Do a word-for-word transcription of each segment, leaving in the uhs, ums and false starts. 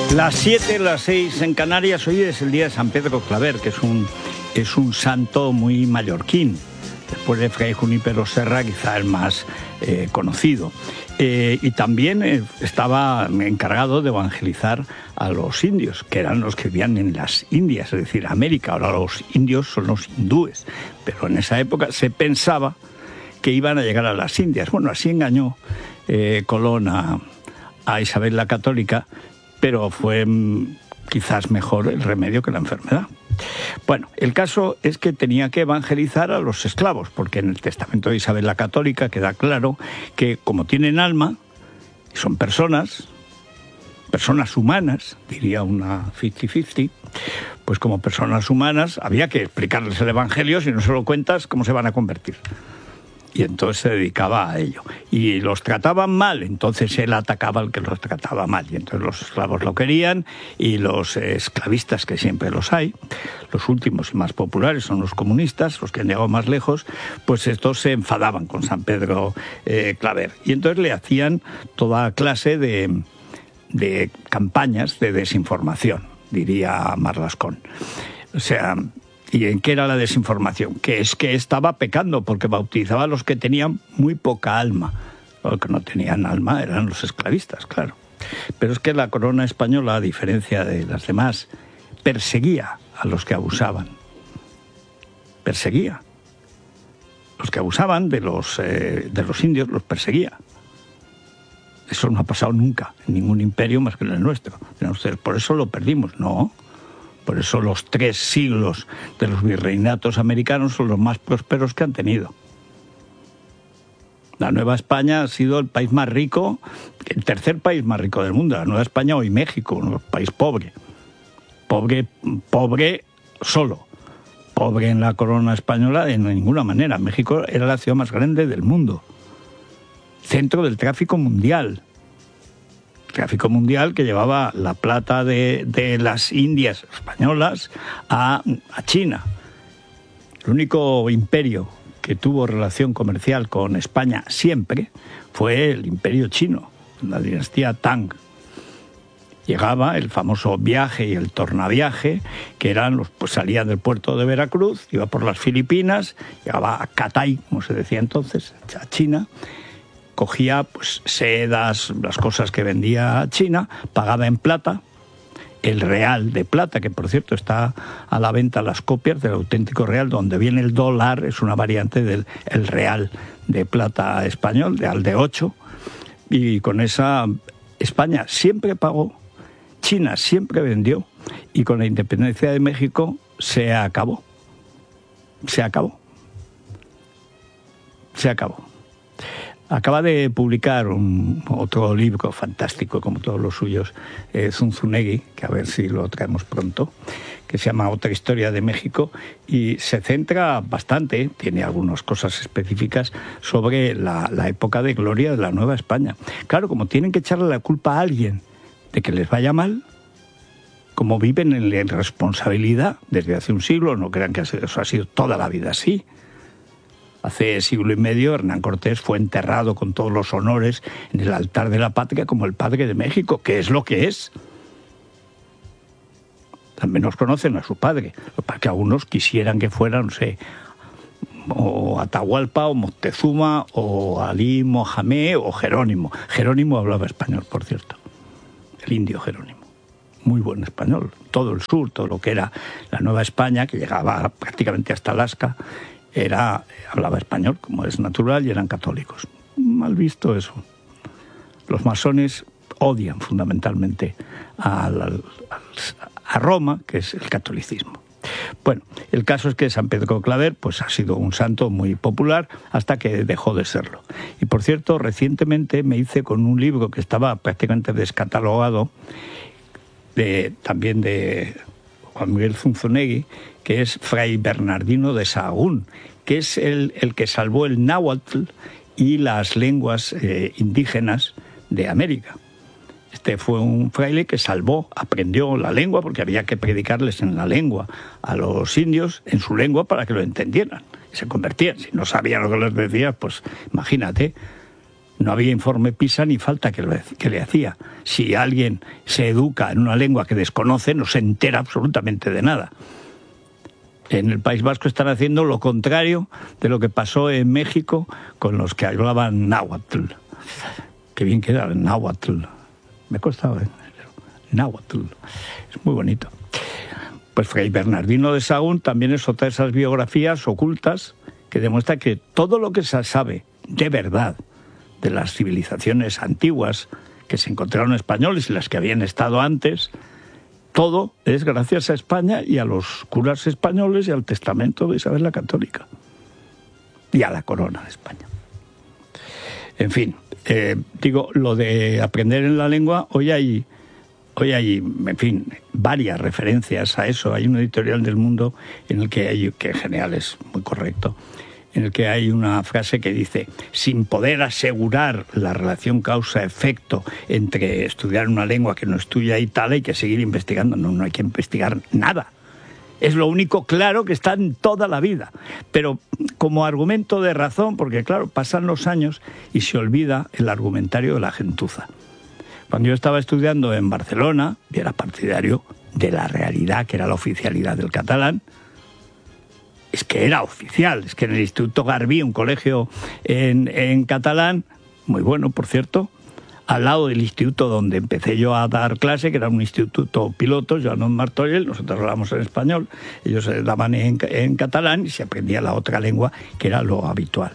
Las siete, las seis en Canarias. Hoy es el día de San Pedro Claver, que es un, es un santo muy mallorquín. Después de Fray Junípero Serra, quizá el más eh, conocido. Eh, y también eh, estaba encargado de evangelizar a los indios, que eran los que vivían en las Indias, es decir, América. Ahora los indios son los hindúes, pero en esa época se pensaba que iban a llegar a las Indias. Bueno, así engañó eh, Colón a, a Isabel la Católica, pero fue mm, quizás mejor el remedio que la enfermedad. Bueno, el caso es que tenía que evangelizar a los esclavos, porque en el testamento de Isabel la Católica queda claro que como tienen alma, son personas, personas humanas, diría una cincuenta cincuenta, pues como personas humanas había que explicarles el evangelio, si no se lo cuentas, ¿cómo se van a convertir? Y entonces se dedicaba a ello. Y los trataban mal, entonces él atacaba al que los trataba mal. Y entonces los esclavos lo querían, y los esclavistas, que siempre los hay, los últimos y más populares son los comunistas, los que han llegado más lejos, pues estos se enfadaban con San Pedro eh, Claver. Y entonces le hacían toda clase de, de campañas de desinformación, diría Marlascón. O sea... ¿Y en qué era la desinformación? Que es que estaba pecando, porque bautizaba a los que tenían muy poca alma. Los que no tenían alma eran los esclavistas, claro. Pero es que la corona española, a diferencia de las demás, perseguía a los que abusaban. Perseguía. Los que abusaban de los, eh, de los indios los perseguía. Eso no ha pasado nunca en ningún imperio más que en el nuestro. Por eso lo perdimos, ¿no? Por eso los tres siglos de los virreinatos americanos son los más prósperos que han tenido. La Nueva España ha sido el país más rico, el tercer país más rico del mundo. La Nueva España hoy México, un país pobre. Pobre, pobre solo. Pobre en la corona española de ninguna manera. México era la ciudad más grande del mundo. Centro del tráfico mundial. Tráfico mundial que llevaba la plata de, de las Indias españolas a, a China. El único imperio que tuvo relación comercial con España siempre fue el imperio chino, la dinastía Tang. Llegaba el famoso viaje y el tornaviaje, que eran los, pues salía del puerto de Veracruz, iba por las Filipinas, llegaba a Catay, como se decía entonces, a China. Cogía pues, sedas, las cosas que vendía a China, pagaba en plata, el real de plata, que por cierto está a la venta las copias del auténtico real, donde viene el dólar, es una variante del el real de plata español, de al de ocho, y con esa España siempre pagó, China siempre vendió, y con la independencia de México se acabó. Se acabó. Se acabó. Acaba de publicar un, otro libro fantástico, como todos los suyos, eh, Zunzunegui, que a ver si lo traemos pronto, que se llama Otra historia de México, y se centra bastante, tiene algunas cosas específicas, sobre la, la época de gloria de la Nueva España. Claro, como tienen que echarle la culpa a alguien de que les vaya mal, como viven en la irresponsabilidad desde hace un siglo, no crean que eso ha sido toda la vida así. Hace siglo y medio Hernán Cortés fue enterrado con todos los honores en el altar de la patria como el padre de México, que es lo que es. También nos conocen a su padre, para que algunos quisieran que fuera, no sé, o Atahualpa, o Moctezuma, o Alí Mohamed, o Jerónimo. Jerónimo hablaba español, por cierto, el indio Jerónimo. Muy buen español. Todo el sur, todo lo que era la Nueva España, que llegaba prácticamente hasta Alaska, Era, hablaba español, como es natural, y eran católicos. Mal visto eso. Los masones odian fundamentalmente a, a, a Roma, que es el catolicismo. Bueno, el caso es que San Pedro Claver pues, ha sido un santo muy popular hasta que dejó de serlo. Y por cierto, recientemente me hice con un libro que estaba prácticamente descatalogado, de, también de Juan Miguel Zunzunegui, que es Fray Bernardino de Sahagún, que es el, el que salvó el náhuatl y las lenguas eh, indígenas de América. Este fue un fraile que salvó, aprendió la lengua, porque había que predicarles en la lengua a los indios, en su lengua, para que lo entendieran. Y se convertían. Si no sabían lo que les decía, pues imagínate. No había informe PISA ni falta que, lo, que le hacía. Si alguien se educa en una lengua que desconoce, no se entera absolutamente de nada. En el País Vasco están haciendo lo contrario de lo que pasó en México con los que hablaban náhuatl. Qué bien queda el náhuatl. Me ha costado, ¿eh? Náhuatl. Es muy bonito. Pues Fray Bernardino de Sahagún también es otra de esas biografías ocultas que demuestra que todo lo que se sabe de verdad de las civilizaciones antiguas que se encontraron españoles y las que habían estado antes, todo es gracias a España y a los curas españoles y al testamento de Isabel la Católica y a la corona de España. En fin, eh, digo, lo de aprender en la lengua, hoy hay, hoy hay, en fin, varias referencias a eso. Hay un editorial del Mundo en el que hay, que genial, es muy correcto, en el que hay una frase que dice: sin poder asegurar la relación causa-efecto entre estudiar una lengua que no es tuya y tal, hay que seguir investigando. No, no hay que investigar nada. Es lo único claro que está en toda la vida. Pero como argumento de razón, porque claro, pasan los años y se olvida el argumentario de la gentuza. Cuando yo estaba estudiando en Barcelona, y era partidario de la realidad, que era la oficialidad del catalán, es que era oficial, es que en el Instituto Garbí, un colegio en, en catalán, muy bueno, por cierto, al lado del instituto donde empecé yo a dar clase, que era un instituto piloto, Joan Martorell, nosotros hablábamos en español, ellos daban en, en catalán y se aprendía la otra lengua, que era lo habitual.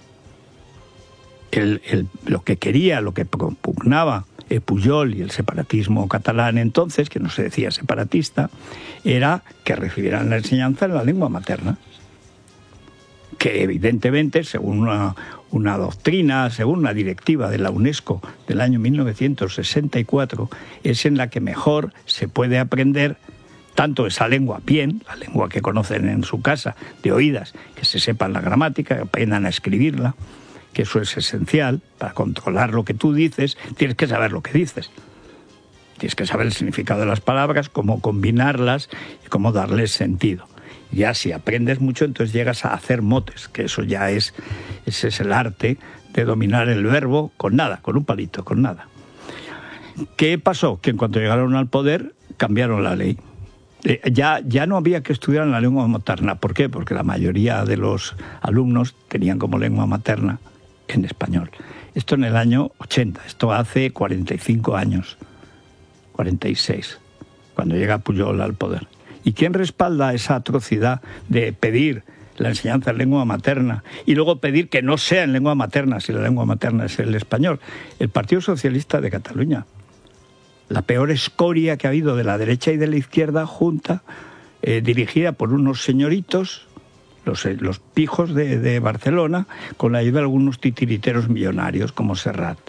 El, el, lo que quería, lo que propugnaba eh, Pujol y el separatismo catalán entonces, que no se decía separatista, era que recibieran la enseñanza en la lengua materna, que evidentemente, según una, una doctrina, según una directiva de la UNESCO del año mil novecientos sesenta y cuatro, es en la que mejor se puede aprender tanto esa lengua bien, la lengua que conocen en su casa, de oídas, que se sepan la gramática, que aprendan a escribirla, que eso es esencial. Para controlar lo que tú dices, tienes que saber lo que dices. Tienes que saber el significado de las palabras, cómo combinarlas y cómo darles sentido. Ya si aprendes mucho, entonces llegas a hacer motes, que eso ya es, ese es el arte de dominar el verbo con nada, con un palito, con nada. ¿Qué pasó? Que en cuanto llegaron al poder, cambiaron la ley. Eh, ya, ya no había que estudiar en la lengua materna. ¿Por qué? Porque la mayoría de los alumnos tenían como lengua materna en español. Esto en el año ochenta, esto hace cuarenta y cinco años, cuarenta y seis, cuando llega Pujol al poder. ¿Y quién respalda esa atrocidad de pedir la enseñanza en lengua materna y luego pedir que no sea en lengua materna si la lengua materna es el español? El Partido Socialista de Cataluña. La peor escoria que ha habido de la derecha y de la izquierda junta, eh, dirigida por unos señoritos, los, los pijos de, de Barcelona, con la ayuda de algunos titiriteros millonarios como Serrat.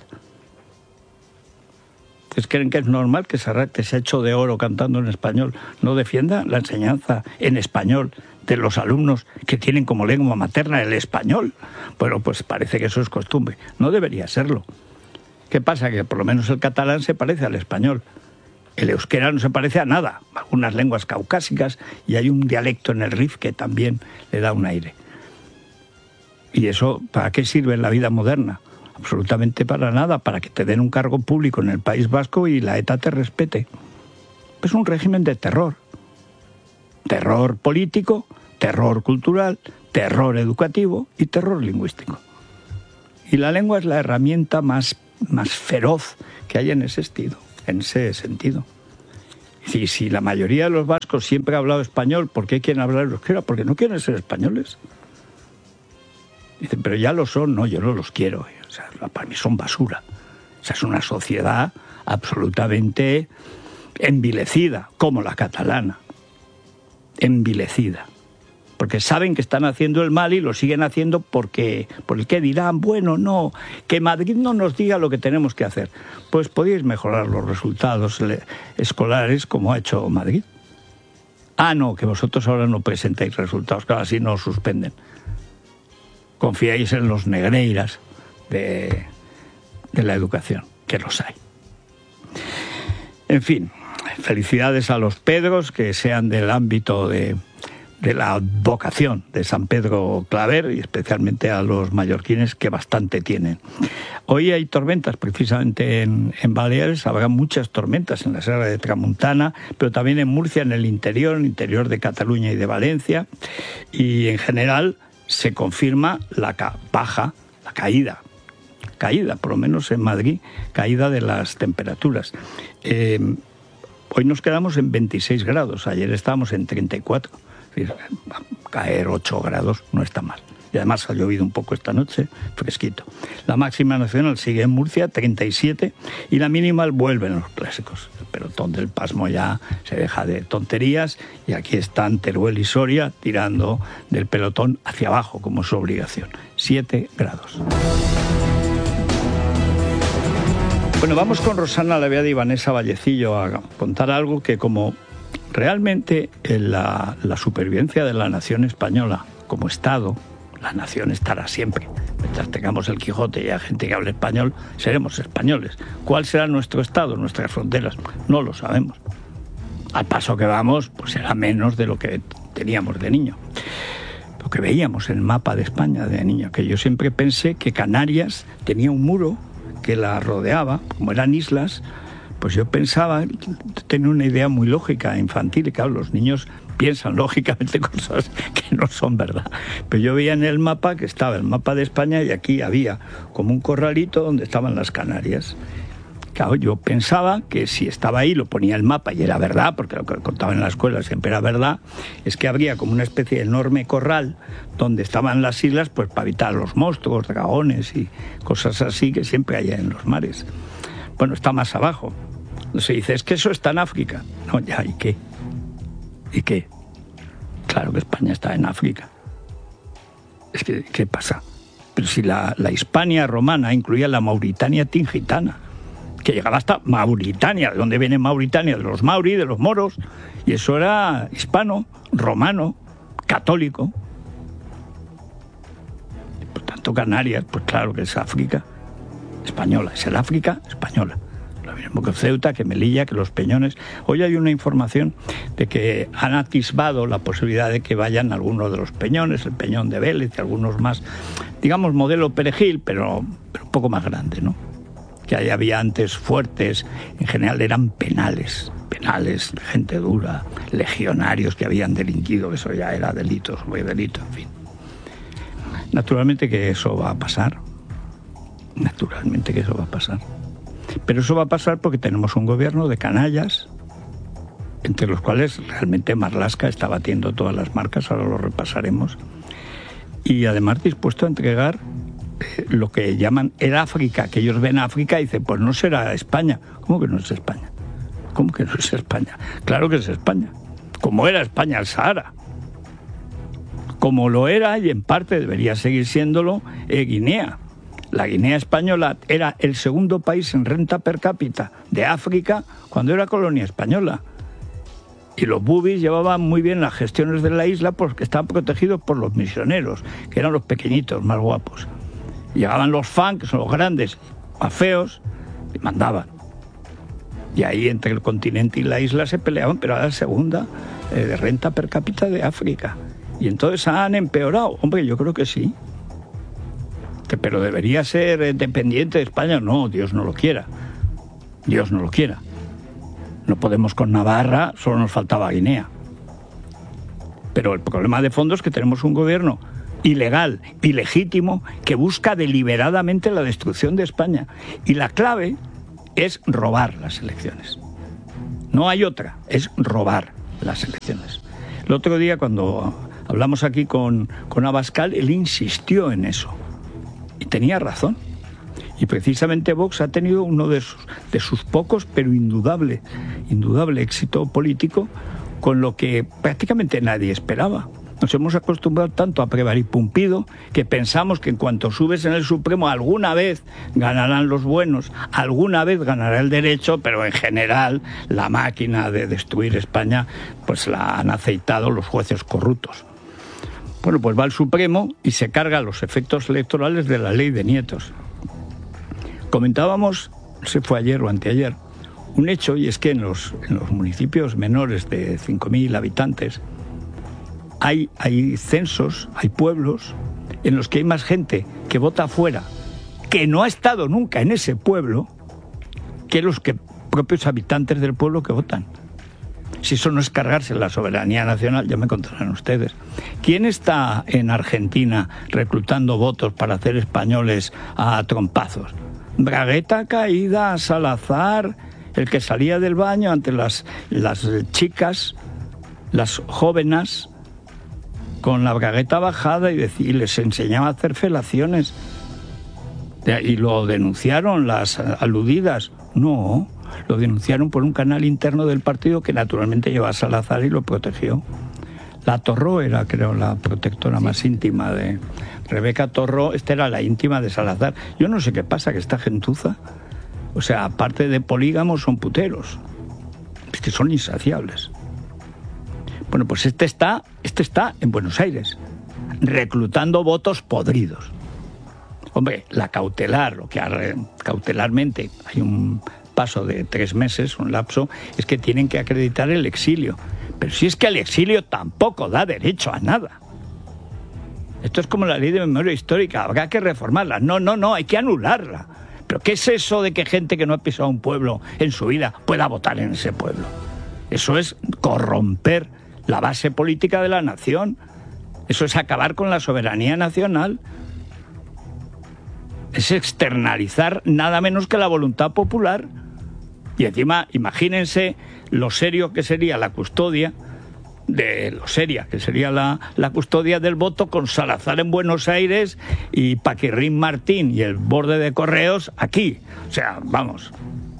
¿Ustedes creen que es normal que Serrat, que se ha hecho de oro cantando en español, no defienda la enseñanza en español de los alumnos que tienen como lengua materna el español? Bueno, pues parece que eso es costumbre. No debería serlo. ¿Qué pasa? Que por lo menos el catalán se parece al español. El euskera no se parece a nada. Algunas lenguas caucásicas, y hay un dialecto en el Rif que también le da un aire. ¿Y eso para qué sirve en la vida moderna? Absolutamente para nada, para que te den un cargo público en el País Vasco y la ETA te respete. Es un régimen de terror. Terror político, terror cultural, terror educativo y terror lingüístico. Y la lengua es la herramienta más, más feroz que hay en ese sentido. En ese sentido. Y si la mayoría de los vascos siempre ha hablado español, ¿por qué quieren hablar euskera? Porque no quieren ser españoles. Dicen, pero ya lo son. No, yo no los quiero. O sea, para mí son basura. O sea, es una sociedad absolutamente envilecida, como la catalana. Envilecida. Porque saben que están haciendo el mal y lo siguen haciendo porque, por el que dirán, bueno, no, que Madrid no nos diga lo que tenemos que hacer. Pues podéis mejorar los resultados escolares como ha hecho Madrid. Ah, no, que vosotros ahora no presentáis resultados, claro, así no os suspenden. Confiáis en los negreiras de, de la educación, que los hay. En fin, felicidades a los Pedros, que sean del ámbito de de la vocación de San Pedro Claver y especialmente a los mallorquines, que bastante tienen. Hoy hay tormentas precisamente en, en Baleares, habrá muchas tormentas en la Sierra de Tramuntana, pero también en Murcia, en el interior, en el interior de Cataluña y de Valencia, y en general se confirma la baja, la caída, caída, por lo menos en Madrid, caída de las temperaturas. Eh, hoy nos quedamos en veintiséis grados, ayer estábamos en treinta y cuatro. Caer ocho grados no está mal. Y además ha llovido un poco esta noche, fresquito. La máxima nacional sigue en Murcia, treinta y siete, y la mínima vuelven los clásicos. El pelotón del pasmo ya se deja de tonterías y aquí están Teruel y Soria tirando del pelotón hacia abajo como su obligación. siete grados. Bueno, vamos con Rosana Laveda y Vanessa Vallecillo a contar algo que, como realmente la, la supervivencia de la nación española como Estado, la nación estará siempre. Mientras tengamos el Quijote y haya gente que hable español, seremos españoles. ¿Cuál será nuestro Estado, nuestras fronteras? No lo sabemos. Al paso que vamos, pues será menos de lo que teníamos de niño. Lo que veíamos en el mapa de España de niño, que yo siempre pensé que Canarias tenía un muro que la rodeaba, como eran islas. Pues yo pensaba, tenía una idea muy lógica, infantil, y claro, los niños piensan lógicamente cosas que no son verdad. Pero yo veía en el mapa que estaba el mapa de España y aquí había como un corralito donde estaban las Canarias. Claro, yo pensaba que si estaba ahí, lo ponía el mapa y era verdad, porque lo que contaba en la escuela siempre era verdad, es que habría como una especie de enorme corral donde estaban las islas pues para evitar los monstruos, dragones y cosas así que siempre hay en los mares. Bueno, está más abajo. Se dice, es que eso está en África. No, ya, ¿y qué? ¿Y qué? Claro que España está en África. Es que, ¿qué pasa? Pero si la, la Hispania romana incluía la Mauritania tingitana, que llegaba hasta Mauritania. ¿De dónde viene Mauritania? De los mauri, de los moros. Y eso era hispano, romano, católico. Por tanto, Canarias, pues claro que es África española. Es el África española. Lo mismo que Ceuta, que Melilla, que los Peñones. Hoy hay una información de que han atisbado la posibilidad de que vayan algunos de los Peñones, el Peñón de Vélez y algunos más, digamos modelo Perejil, pero, pero un poco más grande, ¿no? Que ahí había antes fuertes, en general eran penales, penales, gente dura, legionarios que habían delinquido, eso ya era delito, muy delito, en fin. Naturalmente que eso va a pasar, naturalmente que eso va a pasar. Pero eso va a pasar porque tenemos un gobierno de canallas, entre los cuales realmente Marlaska está batiendo todas las marcas, ahora lo repasaremos, y además dispuesto a entregar eh, lo que llaman el África, que ellos ven África y dicen, pues no será España. ¿Cómo que no es España? ¿Cómo que no es España? Claro que es España, como era España el Sahara, como lo era y en parte debería seguir siéndolo eh, Guinea. La Guinea española era el segundo país en renta per cápita de África cuando era colonia española. Y los bubis llevaban muy bien las gestiones de la isla porque estaban protegidos por los misioneros, que eran los pequeñitos, más guapos. Llegaban los fan, que son los grandes, más feos, y mandaban. Y ahí entre el continente y la isla se peleaban, pero era la segunda eh, de renta per cápita de África. Y entonces han empeorado. Hombre, yo creo que sí. Que, pero debería ser dependiente de España. No, Dios no lo quiera. Dios no lo quiera. No podemos con Navarra, solo nos faltaba Guinea. Pero el problema de fondo es que tenemos un gobierno ilegal, ilegítimo, que busca deliberadamente la destrucción de España. Y la clave es robar las elecciones. No hay otra, es robar las elecciones. El otro día, cuando hablamos aquí con, con Abascal, él insistió en eso. Y tenía razón. Y precisamente Vox ha tenido uno de sus, de sus pocos, pero indudable, indudable éxito político, con lo que prácticamente nadie esperaba. Nos hemos acostumbrado tanto a Prevar y Pumpido que pensamos que en cuanto subes en el Supremo alguna vez ganarán los buenos, alguna vez ganará el derecho, pero en general la máquina de destruir España pues la han aceitado los jueces corruptos. Bueno, pues va al Supremo y se carga los efectos electorales de la ley de nietos. Comentábamos, se fue ayer o anteayer, un hecho, y es que en los, en los municipios menores de cinco mil habitantes, hay, hay censos, hay pueblos en los que hay más gente que vota fuera, que no ha estado nunca en ese pueblo, que los que, propios habitantes del pueblo que votan. Si eso no es cargarse la soberanía nacional, ya me contarán ustedes. ¿Quién está en Argentina reclutando votos para hacer españoles a trompazos? Bragueta caída, Salazar, el que salía del baño ante las, las chicas, las jóvenes, con la bragueta bajada y, decir, y les enseñaba a hacer felaciones. Y lo denunciaron las aludidas. No, lo denunciaron por un canal interno del partido que naturalmente lleva a Salazar y lo protegió. La Torró era, creo, la protectora sí. más íntima de... Rebeca Torró, esta era la íntima de Salazar. Yo no sé qué pasa, que esta gentuza, o sea, aparte de polígamos, son puteros. Es que son insaciables. Bueno, pues este está, este está en Buenos Aires, reclutando votos podridos. Hombre, la cautelar, lo que cautelarmente hay un paso de tres meses, un lapso, es que tienen que acreditar el exilio. Pero si es que el exilio tampoco da derecho a nada. Esto es como la ley de memoria histórica, habrá que reformarla. No, no, no, hay que anularla. ¿Pero qué es eso de que gente que no ha pisado un pueblo en su vida pueda votar en ese pueblo? Eso es corromper la base política de la nación. Eso es acabar con la soberanía nacional. Es externalizar nada menos que la voluntad popular. Y encima, imagínense lo serio que sería la custodia, de lo seria que sería la, la custodia del voto con Salazar en Buenos Aires y Paquirrín Martín y el borde de Correos aquí. O sea, vamos.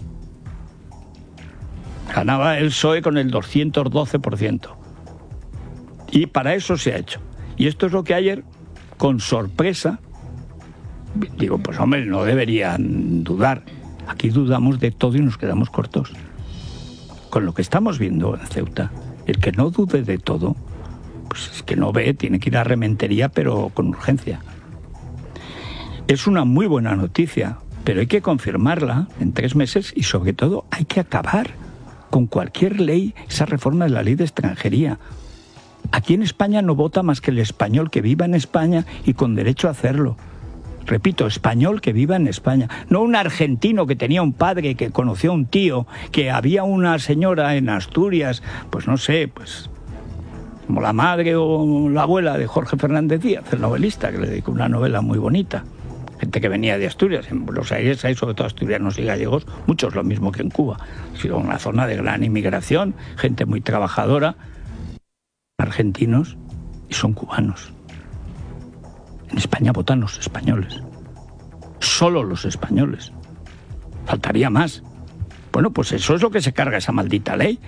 Ganaba el P S O E con el doscientos doce por ciento. Y para eso se ha hecho. Y esto es lo que ayer, con sorpresa, digo, pues hombre, no deberían dudar. Aquí dudamos de todo y nos quedamos cortos. Con lo que estamos viendo en Ceuta, el que no dude de todo, pues es que no ve, tiene que ir a Rementería, pero con urgencia. Es una muy buena noticia, pero hay que confirmarla en tres meses y sobre todo hay que acabar con cualquier ley, esa reforma de la ley de extranjería. Aquí en España no vota más que el español que viva en España y con derecho a hacerlo. Repito, español que viva en España. No un argentino que tenía un padre, que conoció a un tío, que había una señora en Asturias, pues no sé, pues como la madre o la abuela de Jorge Fernández Díaz, el novelista, que le dedicó una novela muy bonita. Gente que venía de Asturias. En Buenos Aires hay sobre todo asturianos y gallegos, muchos lo mismo que en Cuba. Ha sido una zona de gran inmigración, gente muy trabajadora, argentinos y son cubanos. En España votan los españoles. Solo los españoles. Faltaría más. Bueno, pues eso es lo que se carga esa maldita ley.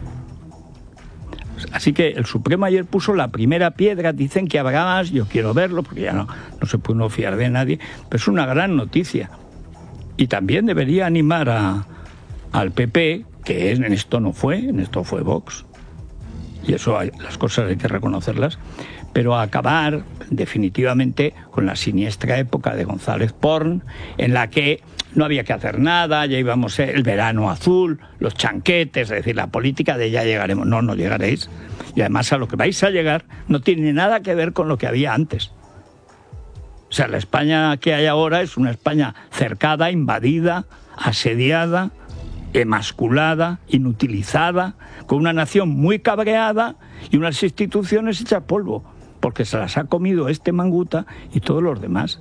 Así que el Supremo ayer puso la primera piedra. Dicen que habrá más, yo quiero verlo, porque ya no, no se puede uno fiar de nadie. Pero es una gran noticia. Y también debería animar a, al P P, que en esto no fue, en esto fue Vox. Y eso hay, las cosas hay que reconocerlas. Pero a acabar definitivamente con la siniestra época de González Porn, en la que no había que hacer nada, ya íbamos el verano azul, los chanquetes, es decir, la política de ya llegaremos. No, no llegaréis. Y además a lo que vais a llegar no tiene nada que ver con lo que había antes. O sea, la España que hay ahora es una España cercada, invadida, asediada, emasculada, inutilizada, con una nación muy cabreada y unas instituciones hechas polvo, porque se las ha comido este manguta y todos los demás.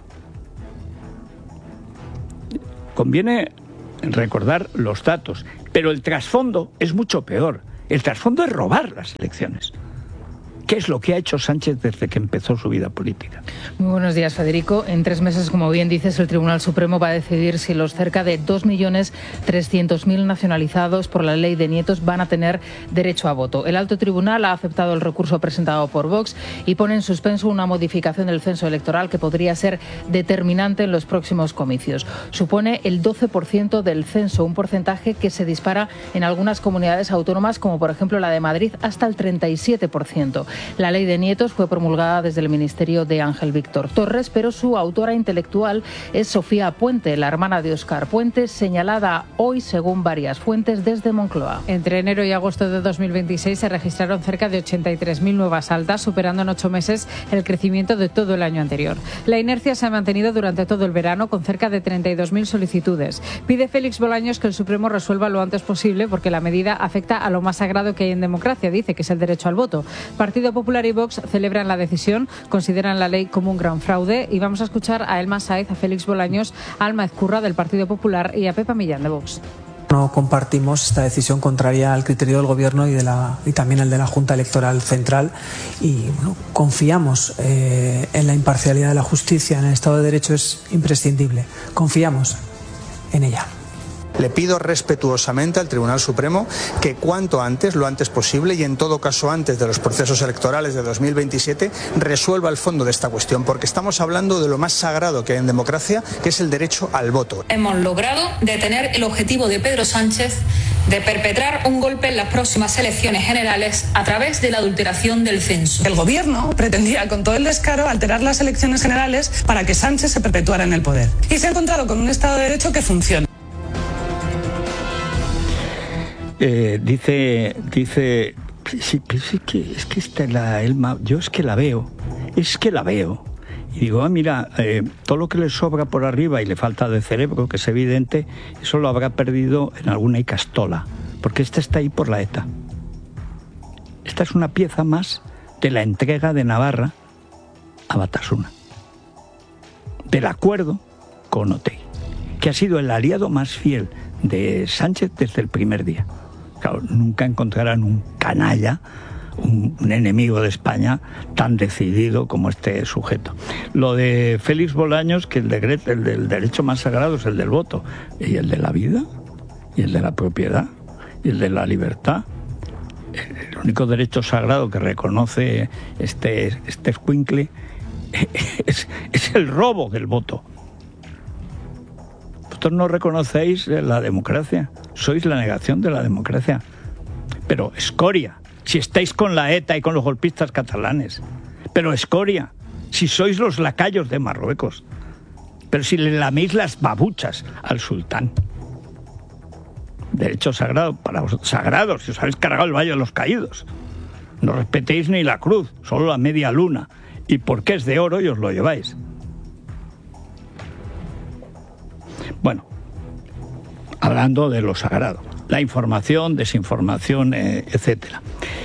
Conviene recordar los datos, pero el trasfondo es mucho peor. El trasfondo es robar las elecciones. ¿Qué es lo que ha hecho Sánchez desde que empezó su vida política? Muy buenos días, Federico. En tres meses, como bien dices, el Tribunal Supremo va a decidir si los cerca de dos millones trescientos mil nacionalizados por la ley de nietos van a tener derecho a voto. El alto tribunal ha aceptado el recurso presentado por Vox y pone en suspenso una modificación del censo electoral que podría ser determinante en los próximos comicios. Supone el doce por ciento del censo, un porcentaje que se dispara en algunas comunidades autónomas, como por ejemplo la de Madrid, hasta el treinta y siete por ciento. La ley de nietos fue promulgada desde el ministerio de Ángel Víctor Torres, pero su autora intelectual es Sofía Puente, la hermana de Óscar Puente, señalada hoy, según varias fuentes, desde Moncloa. Entre enero y agosto de dos mil veintiséis se registraron cerca de ochenta y tres mil nuevas altas, superando en ocho meses el crecimiento de todo el año anterior. La inercia se ha mantenido durante todo el verano, con cerca de treinta y dos mil solicitudes. Pide Félix Bolaños que el Supremo resuelva lo antes posible, porque la medida afecta a lo más sagrado que hay en democracia, dice, que es el derecho al voto. Partido Popular y Vox celebran la decisión, consideran la ley como un gran fraude, y vamos a escuchar a Elma Sáez, a Félix Bolaños, a Alma Ezcurra del Partido Popular y a Pepa Millán de Vox. No compartimos esta decisión contraria al criterio del Gobierno y, de la, y también al de la Junta Electoral Central, y bueno, confiamos eh, en la imparcialidad de la justicia, en el Estado de Derecho es imprescindible, confiamos en ella. Le pido respetuosamente al Tribunal Supremo que cuanto antes, lo antes posible y en todo caso antes de los procesos electorales de dos mil veintisiete, resuelva el fondo de esta cuestión, porque estamos hablando de lo más sagrado que hay en democracia, que es el derecho al voto. Hemos logrado detener el objetivo de Pedro Sánchez de perpetrar un golpe en las próximas elecciones generales a través de la adulteración del censo. El Gobierno pretendía con todo el descaro alterar las elecciones generales para que Sánchez se perpetuara en el poder. Y se ha encontrado con un Estado de Derecho que funciona. Eh, dice, dice, sí, sí, que, es que esta es la Elma, yo es que la veo, es que la veo. Y digo, ah, mira, eh, todo lo que le sobra por arriba y le falta de cerebro, que es evidente, eso lo habrá perdido en alguna icastola, porque esta está ahí por la ETA. Esta es una pieza más de la entrega de Navarra a Batasuna, del acuerdo con Otegi, que ha sido el aliado más fiel de Sánchez desde el primer día. Claro, nunca encontrarán un canalla, un, un enemigo de España tan decidido como este sujeto. Lo de Félix Bolaños, que el, decreto, el del derecho más sagrado es el del voto, y el de la vida, y el de la propiedad, y el de la libertad. El único derecho sagrado que reconoce este, este escuincle es, es el robo del voto. Vosotros no reconocéis la democracia, sois la negación de la democracia. Pero escoria, si estáis con la ETA y con los golpistas catalanes. Pero escoria, si sois los lacayos de Marruecos. Pero si le laméis las babuchas al sultán. Derecho sagrado para vosotros, sagrado, si os habéis cargado el Valle de los Caídos. No respetéis ni la cruz, solo la media luna. Y porque es de oro y os lo lleváis. Bueno, hablando de lo sagrado, la información, desinformación, eh, etcétera.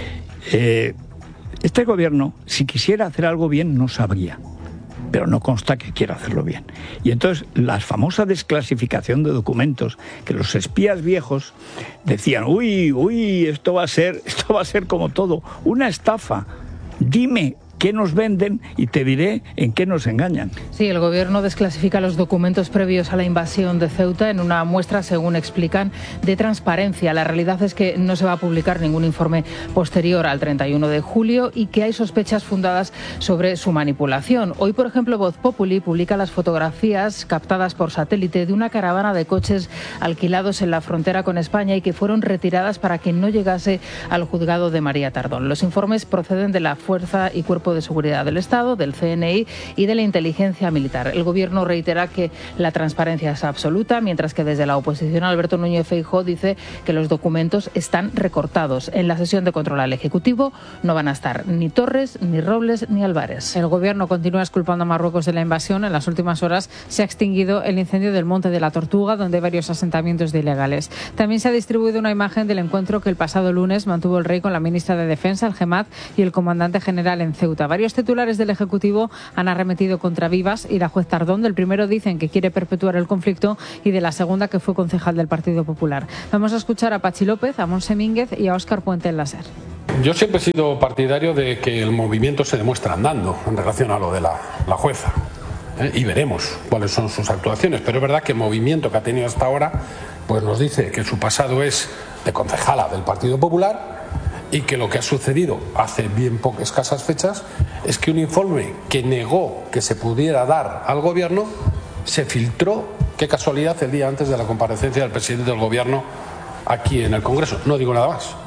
Eh, este gobierno, si quisiera hacer algo bien, no sabría, pero no consta que quiera hacerlo bien. Y entonces, la famosa desclasificación de documentos, que los espías viejos decían, uy, uy, esto va a ser, esto va a ser como todo, una estafa. Dime qué nos venden y te diré en qué nos engañan. Sí, el gobierno desclasifica los documentos previos a la invasión de Ceuta en una muestra, según explican, de transparencia. La realidad es que no se va a publicar ningún informe posterior al treinta y uno de julio y que hay sospechas fundadas sobre su manipulación. Hoy, por ejemplo, Voz Populi publica las fotografías captadas por satélite de una caravana de coches alquilados en la frontera con España y que fueron retiradas para que no llegase al juzgado de María Tardón. Los informes proceden de la Fuerza y Cuerpo de Seguridad del Estado, del C N I y de la Inteligencia Militar. El Gobierno reitera que la transparencia es absoluta, mientras que desde la oposición Alberto Núñez Feijóo dice que los documentos están recortados. En la sesión de control al Ejecutivo no van a estar ni Torres, ni Robles, ni Álvarez. El Gobierno continúa exculpando a Marruecos de la invasión. En las últimas horas se ha extinguido el incendio del Monte de la Tortuga, donde hay varios asentamientos de ilegales. También se ha distribuido una imagen del encuentro que el pasado lunes mantuvo el Rey con la ministra de Defensa, el Gemad, y el comandante general en Ceuta. Varios titulares del Ejecutivo han arremetido contra Vivas y la juez Tardón. Del primero dicen que quiere perpetuar el conflicto y de la segunda que fue concejal del Partido Popular. Vamos a escuchar a Pachi López, a Montse Mínguez y a Óscar Puente en la SER. Yo siempre he sido partidario de que el movimiento se demuestra andando en relación a lo de la, la jueza. ¿eh? Y veremos cuáles son sus actuaciones. Pero es verdad que el movimiento que ha tenido hasta ahora pues nos dice que su pasado es de concejala del Partido Popular y que lo que ha sucedido hace bien pocas escasas fechas es que un informe que negó que se pudiera dar al Gobierno se filtró, qué casualidad, el día antes de la comparecencia del presidente del Gobierno aquí en el Congreso. No digo nada más.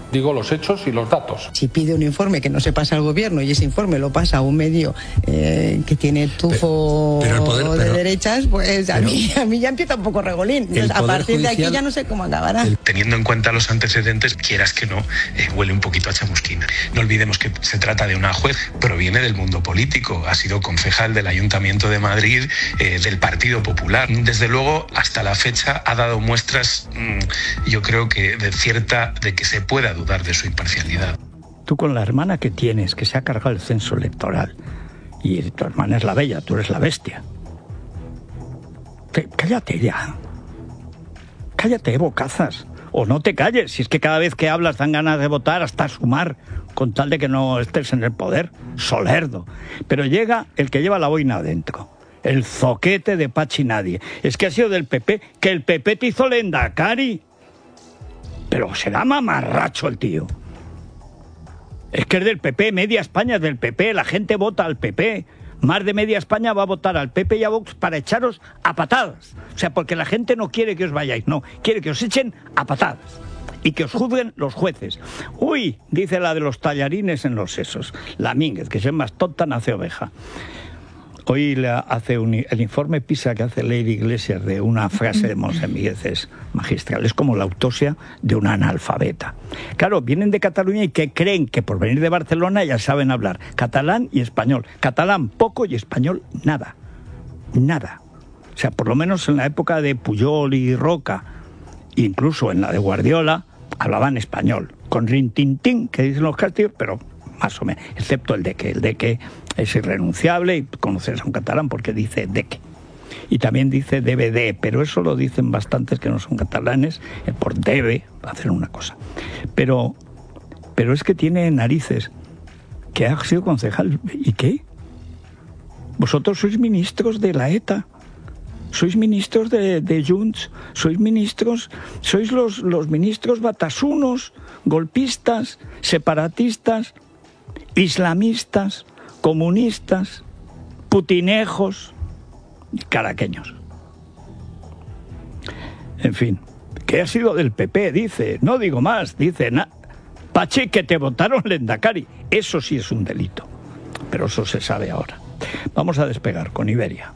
digo los hechos y los datos. Si pide un informe que no se pasa al gobierno y ese informe lo pasa a un medio eh, que tiene tufo pero, pero poder, de pero, derechas, pues a, pero, mí, a mí ya empieza un poco regolín. Entonces, a partir judicial, de aquí ya no sé cómo acabará. El, teniendo en cuenta los antecedentes, quieras que no, eh, huele un poquito a chamusquín. No olvidemos que se trata de una juez, proviene del mundo político, ha sido concejal del Ayuntamiento de Madrid, eh, del Partido Popular. Desde luego, hasta la fecha ha dado muestras, mmm, yo creo que de cierta, de que se pueda dudar de su imparcialidad. Tú con la hermana que tienes, que se ha cargado el censo electoral, y tu hermana es la bella, tú eres la bestia. Te, cállate ya. Cállate, bocazas. O no te calles, si es que cada vez que hablas dan ganas de votar hasta sumar, con tal de que no estés en el poder. Solerdo. Pero llega el que lleva la boina adentro. El zoquete de Pachi Nadie. Es que ha sido del P P, que el P P te hizo Lendakari. Pero será mamarracho el tío. Es que es del P P, media España es del P P, la gente vota al P P. Más de media España va a votar al P P y a Vox para echaros a patadas. O sea, porque la gente no quiere que os vayáis, no, quiere que os echen a patadas. Y que os juzguen los jueces. Uy, dice la de los tallarines en los sesos. La Mínguez, que es más tonta, nace oveja. Hoy le hace un, el informe PISA que hace Leire Iglesias de una frase de Monsemíguez es magistral. Es como la autopsia de una analfabeta. Claro, vienen de Cataluña y que creen que por venir de Barcelona ya saben hablar catalán y español. Catalán poco y español nada. Nada. O sea, por lo menos en la época de Pujol y Roca, incluso en la de Guardiola, hablaban español. Con rintintín, que dicen los castillos, pero más o menos, excepto el de que el de que es irrenunciable y conoces a un catalán porque dice de que. Y también dice D V D, pero eso lo dicen bastantes que no son catalanes, eh, por debe hacer una cosa. Pero, pero es que tiene narices, que ha sido concejal. ¿Y qué? Vosotros sois ministros de la ETA, sois ministros de, de Junts, sois ministros, sois los, los ministros batasunos, golpistas, separatistas, islamistas, comunistas, putinejos, caraqueños. En fin, que ha sido del P P, dice, no digo más, dice, na, Pachi, que te votaron Lendakari. Eso sí es un delito, pero eso se sabe ahora. Vamos a despegar con Iberia.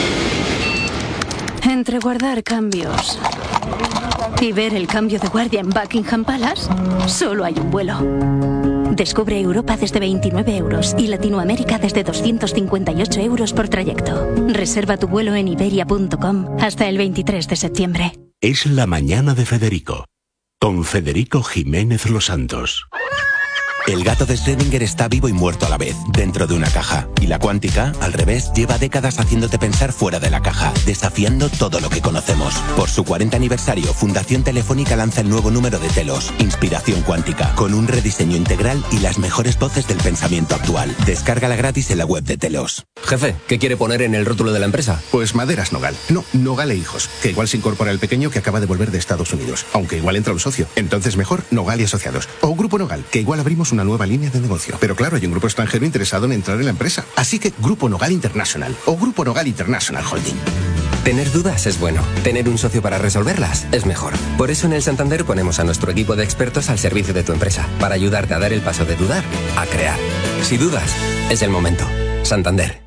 Entre guardar cambios y ver el cambio de guardia en Buckingham Palace, solo hay un vuelo. Descubre Europa desde veintinueve euros y Latinoamérica desde doscientos cincuenta y ocho euros por trayecto. Reserva tu vuelo en iberia punto com hasta el veintitrés de septiembre. Es la mañana de Federico, con Federico Jiménez Los Santos. El gato de Schrödinger está vivo y muerto a la vez, dentro de una caja. Y la cuántica, al revés, lleva décadas haciéndote pensar fuera de la caja, desafiando todo lo que conocemos. Por su cuarenta aniversario, Fundación Telefónica lanza el nuevo número de Telos, Inspiración Cuántica, con un rediseño integral y las mejores voces del pensamiento actual. Descárgala gratis en la web de Telos. Jefe, ¿qué quiere poner en el rótulo de la empresa? Pues Maderas Nogal. No, Nogal e Hijos, que igual se incorpora el pequeño que acaba de volver de Estados Unidos, aunque igual entra un socio. Entonces mejor Nogal y Asociados. O Grupo Nogal, que igual abrimos una nueva línea de negocio. Pero claro, hay un grupo extranjero interesado en entrar en la empresa. Así que Grupo Nogal International o Grupo Nogal International Holding. Tener dudas es bueno. Tener un socio para resolverlas es mejor. Por eso en el Santander ponemos a nuestro equipo de expertos al servicio de tu empresa, para ayudarte a dar el paso de dudar a crear. Si dudas, es el momento. Santander.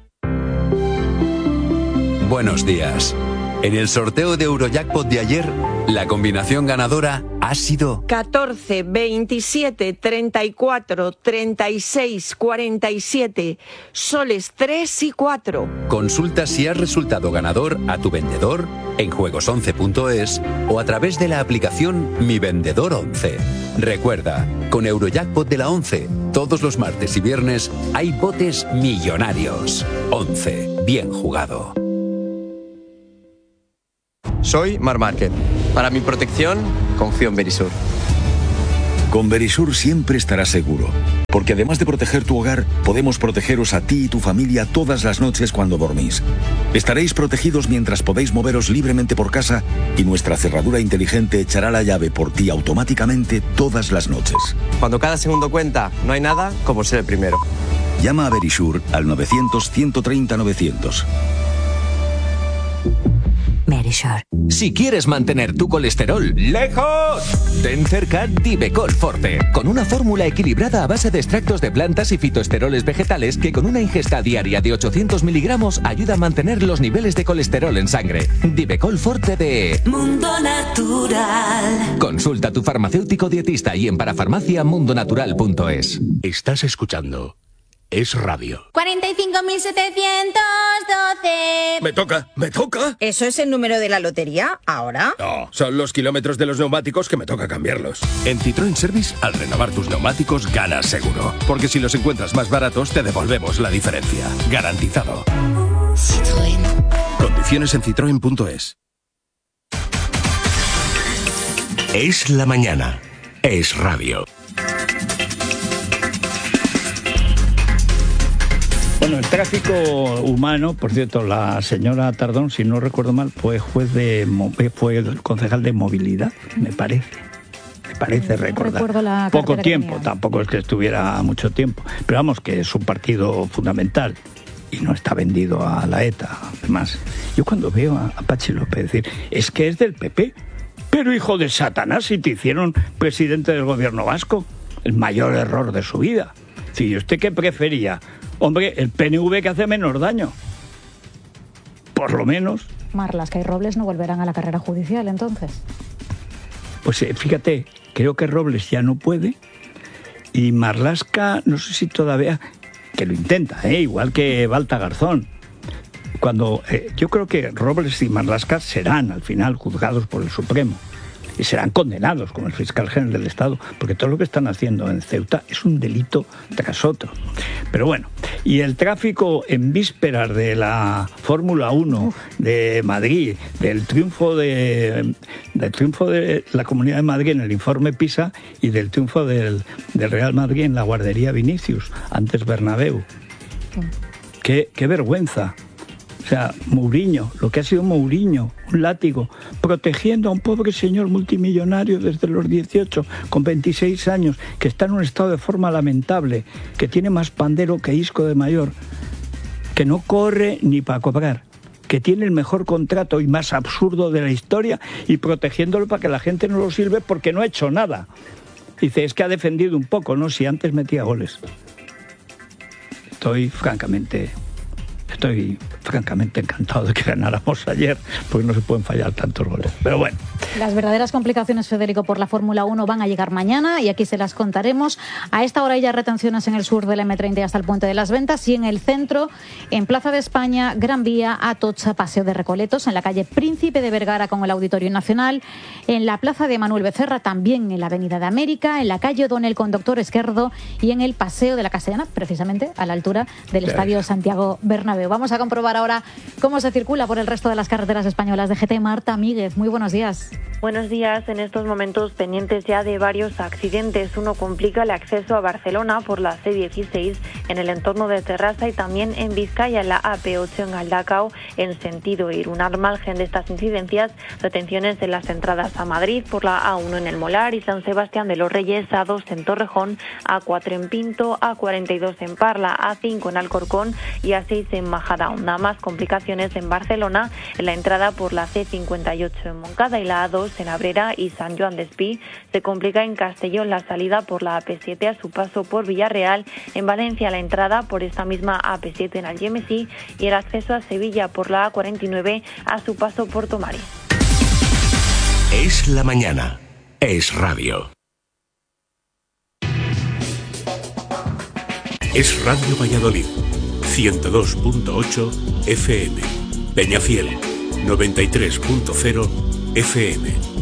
Buenos días. En el sorteo de Eurojackpot de ayer, la combinación ganadora ha sido catorce, veintisiete, treinta y cuatro, treinta y seis, cuarenta y siete, soles tres y cuatro. Consulta si has resultado ganador a tu vendedor en juegos once punto es o a través de la aplicación Mi Vendedor once. Recuerda, con Eurojackpot de la once, todos los martes y viernes hay botes millonarios. once. Bien jugado. Soy Mar Márquez. Para mi protección, confío en Verisur. Con Verisur siempre estarás seguro, porque además de proteger tu hogar, podemos protegeros a ti y tu familia todas las noches cuando dormís. Estaréis protegidos mientras podéis moveros libremente por casa y nuestra cerradura inteligente echará la llave por ti automáticamente todas las noches. Cuando cada segundo cuenta, no hay nada como ser el primero. Llama a Verisur al novecientos, ciento treinta, novecientos. Verisure. Si quieres mantener tu colesterol lejos, ten cerca Divecol Forte, con una fórmula equilibrada a base de extractos de plantas y fitoesteroles vegetales que con una ingesta diaria de ochocientos miligramos ayuda a mantener los niveles de colesterol en sangre. Divecol Forte de Mundo Natural. Consulta a tu farmacéutico dietista y en parafarmacia mundonatural punto es. Estás escuchando Es Radio. cuarenta y cinco mil setecientos doce. Me toca, me toca. ¿Eso es el número de la lotería ahora? No, son los kilómetros de los neumáticos que me toca cambiarlos. En Citroën Service, al renovar tus neumáticos, ganas seguro. Porque si los encuentras más baratos, te devolvemos la diferencia. Garantizado. Citroën. Condiciones en citroen punto es. Es la mañana. Es Radio. Bueno, el tráfico humano, por cierto, la señora Tardón, si no recuerdo mal, fue juez de fue el concejal de movilidad, me parece. Me parece recordar. Poco tiempo, tampoco es que estuviera mucho tiempo. Pero vamos, que es un partido fundamental y no está vendido a la ETA. Además, yo cuando veo a Pachi López decir, es que es del P P, pero hijo de Satanás, si te hicieron presidente del gobierno vasco, el mayor error de su vida. Si ¿usted qué prefería? Hombre, el P N V que hace menos daño. Por lo menos. Marlaska y Robles no volverán a la carrera judicial, entonces. Pues eh, fíjate, creo que Robles ya no puede. Y Marlaska, no sé si todavía, que lo intenta, ¿eh? Igual que Balta Garzón. Cuando eh, yo creo que Robles y Marlaska serán al final juzgados por el Supremo. Y serán condenados como el fiscal general del Estado, porque todo lo que están haciendo en Ceuta es un delito tras otro. Pero bueno, y el tráfico en vísperas de la Fórmula uno de Madrid, del triunfo de del triunfo de la Comunidad de Madrid en el informe PISA y del triunfo del, del Real Madrid en la guardería Vinicius, antes Bernabéu. Qué, qué vergüenza. O sea, Mourinho, lo que ha sido Mourinho, un látigo, protegiendo a un pobre señor multimillonario desde los dieciocho, con veintiséis años, que está en un estado de forma lamentable, que tiene más pandero que Isco de mayor, que no corre ni para cobrar, que tiene el mejor contrato y más absurdo de la historia, y protegiéndolo para que la gente no lo sirve porque no ha hecho nada. Dice, es que ha defendido un poco, ¿no? Si antes metía goles. Estoy francamente... Estoy francamente encantado de que ganáramos ayer, porque no se pueden fallar tantos goles. Pero bueno. Las verdaderas complicaciones, Federico, por la Fórmula uno van a llegar mañana y aquí se las contaremos. A esta hora hay ya retenciones en el sur del eme treinta hasta el Puente de las Ventas y en el centro, en Plaza de España, Gran Vía, Atocha, Paseo de Recoletos, en la calle Príncipe de Vergara con el Auditorio Nacional, en la Plaza de Manuel Becerra, también en la Avenida de América, en la calle O'Donnell con Doctor Esquerdo y en el Paseo de la Castellana, precisamente a la altura del Estadio Santiago Bernabéu. Vamos a comprobar ahora cómo se circula por el resto de las carreteras españolas de G T. Marta Míguez, muy buenos días. Buenos días. En estos momentos pendientes ya de varios accidentes. Uno complica el acceso a Barcelona por la ce dieciséis en el entorno de Terrassa y también en Vizcaya en la A P ocho en Galdacao en sentido Irún. Al margen de estas incidencias, retenciones en las entradas a Madrid por la A uno en el Molar y San Sebastián de los Reyes, A dos en Torrejón, A cuatro en Pinto, A cuarenta y dos en Parla, A cinco en Alcorcón y A seis en Majadahonda. Más complicaciones en Barcelona en la entrada por la ce cincuenta y ocho en Moncada y la A dos en Abrera y San Joan d'Espí. Se complica en Castellón la salida por la A P siete a su paso por Villarreal. En Valencia la entrada por esta misma A P siete en Algemesí y el acceso a Sevilla por la A cuarenta y nueve a su paso por Tomares. Es la mañana. Es Radio. Es Radio Valladolid. ciento dos punto ocho F M. Peñafiel. noventa y tres punto cero F M.